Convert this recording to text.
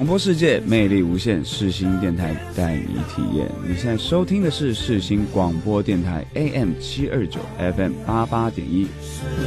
广播世界魅力无限，世新电台带你体验。你现在收听的是世新广播电台 AM729 FM88.1。